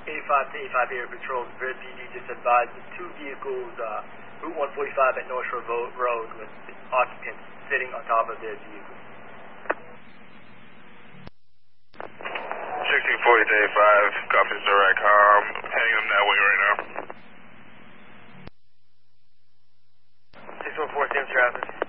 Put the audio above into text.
85 to 85 Air Patrol, Red PD just advised of two vehicles, Route 145 at North Shore Road with occupants sitting on top of their vehicles. 1640 to 85, copies direct, heading them that way right now. 614, same traffic.